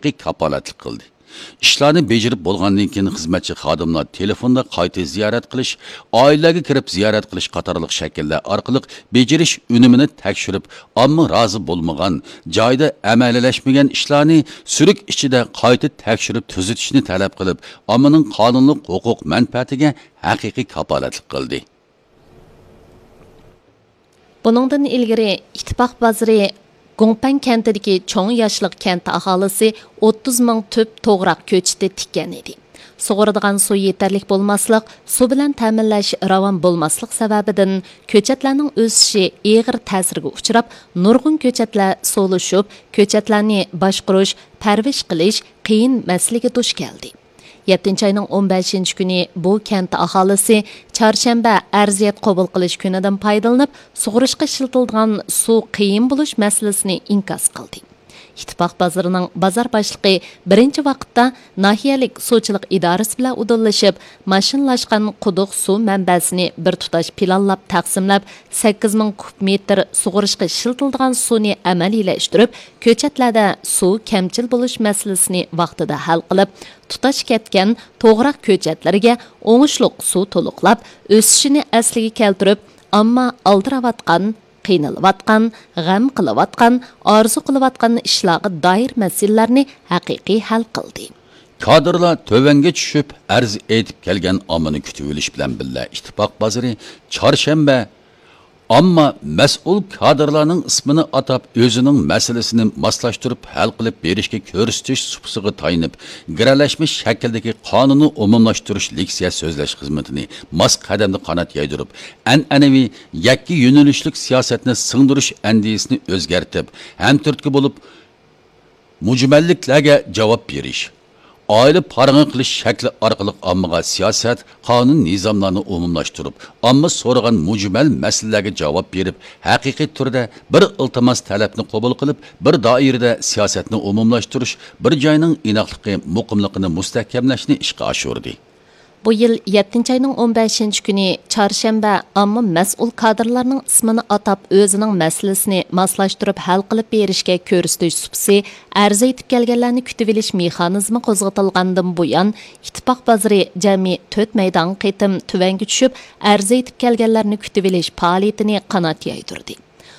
haqiqiy kapolatlik qildi. İşlarni becerib bo'lgandan keyin xizmatchi xodimlar telefonda qayta ziyorat qilish, oilaga kirib ziyorat qilish qatorliq shakllar orqali bejerish unumini tekshirib, ammo rozi bo'lmagan, joyda amaliyalashmagan ishlarni surik ichida qayta tekshirib tuzitishni talab qilib, ommaning qonunli huquq manfaatiga haqiqiy kapolatlik qildi. Buningdan ilgari ittifoq bozori Gongpan kentidagi cho'ng yoshliq kent aholisi 30 ming tüp to'g'raq ko'chati tikkan edi. Sug'uradigan suv yetarlik bo'lmaslik, suv bilan ta'minlash ravon bo'lmaslik sababidan ko'chatlarning o'sishi og'ir ta'sirga uchrab, nurg'un ko'chatlar so'lishib, ko'chatlarni boshqarish, parvish qilish qiyin masalaga duch keldi. 7 ayning 15 kuni bu kent aholisi chorshanba arziyat qabul qilish kunidan foydalanib, sug'urishga ishlatilgan suv qiyin bo'lish masalasini inkos qildi. İttifoq bozorining bozor boshlig'i birinchi vaqtda nahiyalik suvchilik idorasi bilan udillashib, mashinlashgan quduq suv manbasini bir tutash planlab taqsimlab, 8000 kub metr sug'urishga ishlatilgan suvni amaliyalashtirib, ko'chatlarda suv kamchil bo'lish masalasini vaqtida hal qilib, tutash ketgan to'g'raq ko'chatlarga o'ngishliq suv to'liqlab, o'sishini asliga keltirib, ammo aldiravatgan qiynalayotgan, g'am qilayotgan, orzu qilayotgan ishlarga doir masalalarni haqiqiy hal qildi. Kadrlar tövenge tushib, arz etib kelgan omani kutib olish bilan birga ittifoq bozori chorshanba ammo mas'ul kadrlarning ismini atab o'zining masalasini moslashtirib hal qilib berishga ko'rsatish supsiga tayinib, giralashmish shakldagi qonunni umumlashtirish leksiya so'zlash xizmatini mas qadamda qanot yaydirib, an'anaviy yakki yo'nalishlik siyosatni singdirish andisini o'zgartib, ham turtki bo'lib mujmalliklarga javob berish, oila parang'i qilish shakli orqali ommaga siyosat, qonun nizomlarini umumlashtirib, omma so'ragan mujmal masalalarga javob berib, haqiqiy turda bir iltimos talabni qabul qilib, bir doirada siyosatni umumlashtirish, bir joyning inoqligi, muqimligini mustahkamlashni ishga oshirdi. Bu yil 7 ayning 15 kuni chorshanba ammo mas'ul kadrlarning ismini atab o'zining masalasini moslashtirib hal qilib berishga ko'rsatish supsi arz etib kelganlarni kutib olish mexanizmi qo'zg'atilgandan buyon ittifoq bozori jami 4 maydon qitim tuvanga tushib arz etib kelganlarni kutib olish faoliyatini qanot yaydirdi.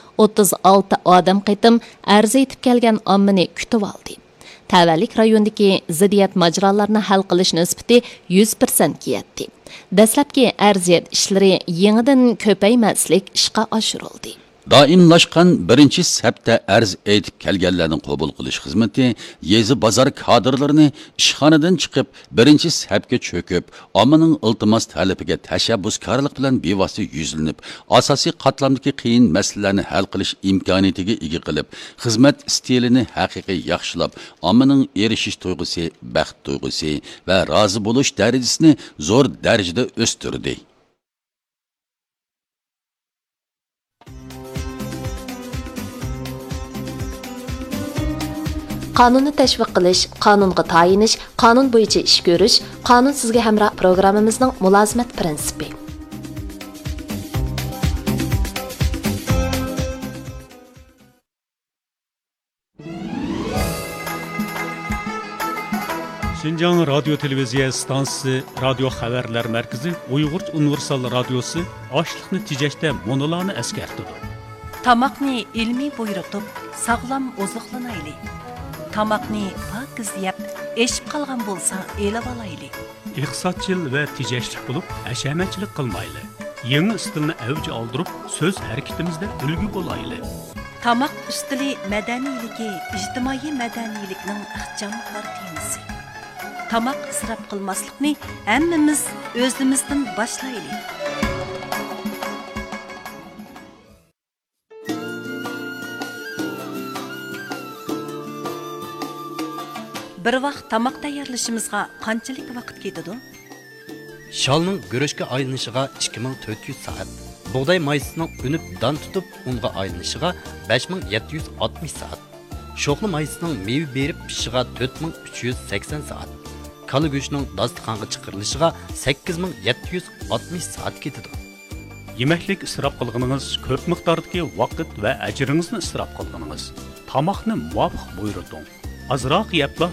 36 odam qitim arz etib kelgan ommani kutib oldi. Tavallik rayondagi ziddiyat majralarini hal qilish nisbati 100% yetdi. Dastlabki arziyat ishlari yangidan ko'paymaslik ishga oshirildi. Daimlashgan birinchi sabta arz etib kelganlarning qabul qilish xizmati yezi bozor kadrlarini ishxonadan chiqib birinchi sabga cho'kib, ommaning iltimos talabiga tashabbuskorlik bilan bevosita yuzlanib, asosiy qatlamdagi qiyin masalalarni hal qilish imkoniyatiga ega qilib, xizmat stilini haqiqiy yaxshilab, ommaning erishish tuyg'usi, baxt tuyg'usi va rozi bo'lish darajasini zo'r darajada o'stirdi. Qonunni tashviq qilish, qonunga tayinish, qonun bo'yicha ish ko'rish, qonun sizga hamroh programmamizning mulozimat prinsipi. Şinjan Radyo Televiziya Stansiyasi Radio Xabarlar Markazi Uyg'ur Universal Radiosi ochliqni tejashda monolarni eskartdi. Tamoqni ilmiy buyurtib, sog'lom oziqlanaylik. Tamoqni pokiz yeb, eshib qolgan bo'lsa, elib olaylik. Iqtisodchil va tejashlik bo'lib, hashamatchilik qilmayli. Yangi stilni avj oldirib, so'z harakatimizda ulgu bo'laylik. Tamoq ustili madaniyligi, ijtimoiy madaniylikning ixchamliklari temisi. Tamoq isrof qilmaslikni hammamiz o'zimizdan boshlaylik. Bir vaqt tamoq tayyorlashimizga qanchalik vaqt ketadi? Shalning go'rishga aylanishiga 2400 soat. Bug'doy maysining unib dan tutib unga aylanishiga 5760 soat. Sho'xli maysining meva berib pishishiga 4380 soat. Kala go'shtining dasturxonga chiqarilishiga 8760 soat ketadi. Yemeklik isrof qilganingiz ko'p miqdordagi vaqt va ajringizni isrof qilganingiz. Tamoqni muvofiq buyurting. Azroq yebla